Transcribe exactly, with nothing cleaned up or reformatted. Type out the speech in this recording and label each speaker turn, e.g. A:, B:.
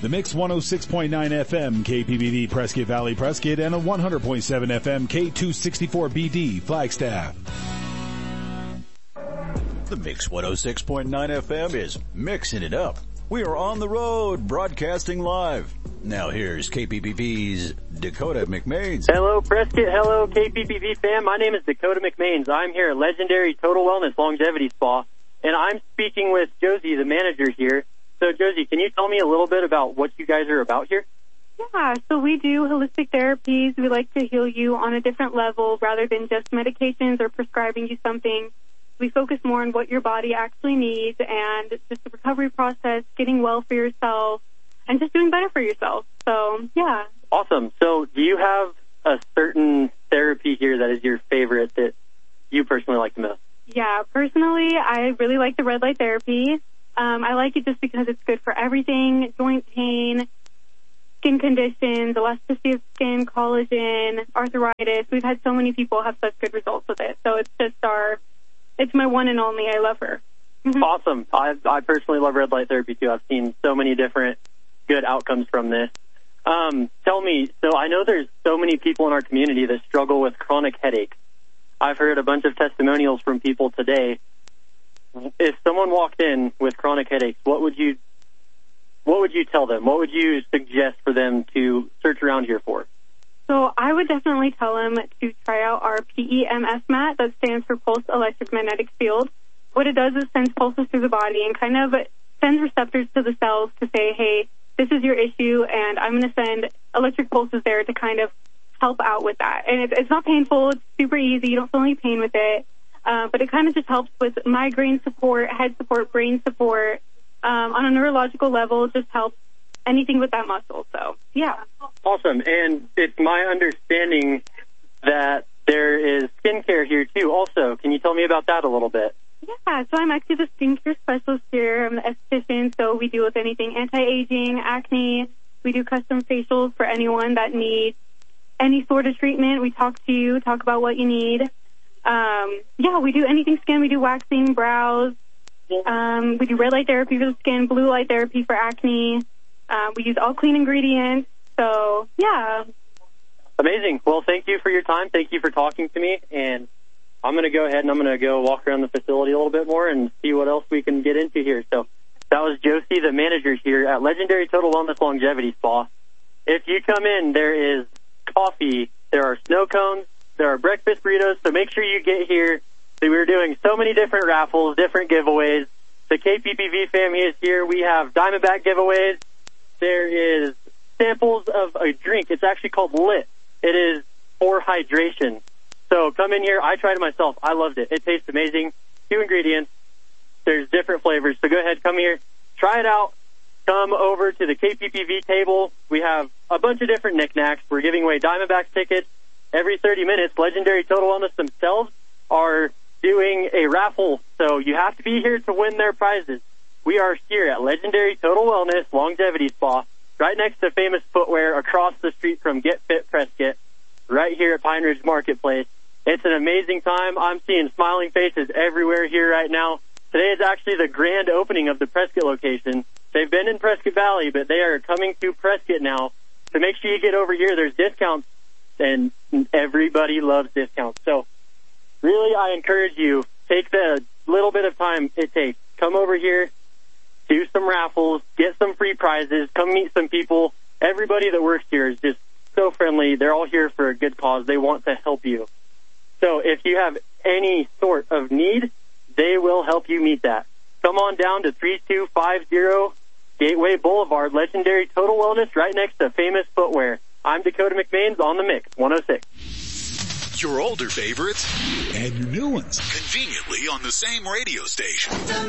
A: The Mix one oh six point nine F M, K P B V Prescott Valley Prescott, and a one hundred point seven F M, K two sixty-four B D Flagstaff.
B: The Mix one oh six point nine F M is mixing it up. We are on the road, broadcasting live. Now here's K P B V's Dakota McMains.
C: Hello, Prescott. Hello, K P B V fam. My name is Dakota McMains. I'm here at Legendary Total Wellness Longevity Spa, and I'm speaking with Josie, the manager here. So, Josie, can you tell me a little bit about what you guys are about here?
D: Yeah, so we do holistic therapies. We like to heal you on a different level rather than just medications or prescribing you something. We focus more on what your body actually needs and just the recovery process, getting well for yourself, and just doing better for yourself. So, yeah.
C: Awesome. So do you have a certain therapy here that is your favorite that you personally like the most?
D: Yeah, personally, I really like the red light therapy. Um, I like it just because it's good for everything, joint pain, skin conditions, elasticity of skin, collagen, arthritis. We've had so many people have such good results with it. So it's just our... It's my one and only. I love her. Mm-hmm.
C: Awesome. I, I personally love red light therapy, too. I've seen so many different good outcomes from this. Um, tell me, so I know there's so many people in our community that struggle with chronic headaches. I've heard a bunch of testimonials from people today. If someone walked in with chronic headaches, what would you what would you tell them? What would you suggest for them to search around here for?
D: So I would definitely tell them to try out our P E M S mat. That stands for Pulse Electric Magnetic Field. What it does is sends pulses through the body and kind of sends receptors to the cells to say, hey, this is your issue, and I'm going to send electric pulses there to kind of help out with that. And it's, it's not painful. It's super easy. You don't feel any pain with it. Uh, but it kind of just helps with migraine support, head support, brain support. Um, on a neurological level, it just helps anything with that muscle. So, yeah.
C: Awesome. And it's my understanding that there is skincare here, too, also. Can you tell me about that a little bit?
D: Yeah, so I'm actually the skincare specialist here. I'm the esthetician, so we deal with anything anti-aging, acne. We do custom facials for anyone that needs any sort of treatment. We talk to you, talk about what you need. Um, yeah, we do anything skin. We do waxing, brows. Um, we do red light therapy for the skin, blue light therapy for acne. Um, we use all clean ingredients. So, yeah.
C: Amazing. Well, thank you for your time. Thank you for talking to me. And I'm going to go ahead and I'm going to go walk around the facility a little bit more and see what else we can get into here. So that was Josie, the manager here at Legendary Total Wellness Longevity Spa. If you come in, there is coffee, there are snow cones, there are breakfast burritos, so make sure you get here. We're doing so many different raffles, different giveaways. The K P P V family is here. We have Diamondback giveaways. There is samples of a drink. It's actually called Lit. It is for hydration. So come in here. I tried it myself. I loved it. It tastes amazing. Two ingredients. There's different flavors. So go ahead, come here, try it out. Come over to the K P P V table. We have a bunch of different knickknacks. We're giving away Diamondback tickets every thirty minutes. Legendary Total Wellness themselves are doing a raffle, so you have to be here to win their prizes. We are here at Legendary Total Wellness Longevity Spa, right next to Famous Footwear, across the street from Get Fit Prescott, right here at Pine Ridge Marketplace. It's an amazing time. I'm seeing smiling faces everywhere here right now. Today is actually the grand opening of the Prescott location. They've been in Prescott Valley, but they are coming to Prescott now. So make sure you get over here. There's discounts, and everybody loves discounts. So really, I encourage you, take the little bit of time it takes. Come over here, do some raffles, get some free prizes, come meet some people. Everybody that works here is just so friendly. They're all here for a good cause. They want to help you. So if you have any sort of need, they will help you meet that. Come on down to three two five zero Gateway Boulevard, Legendary Total Wellness, right next to Famous Footwear. I'm Dakota McMains on the Mix, one oh six.
E: Your older favorites
A: and your new ones
E: conveniently on the same radio station.